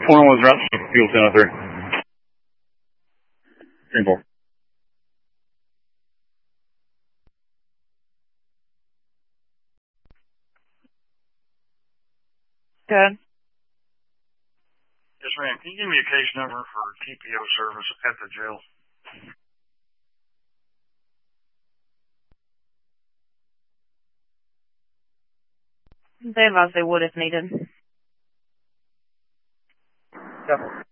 One was around fuel 1003. 3-4. Good. Yes, ma'am. Can you give me a case number for TPO service at the jail? They advise they would if needed. Yeah.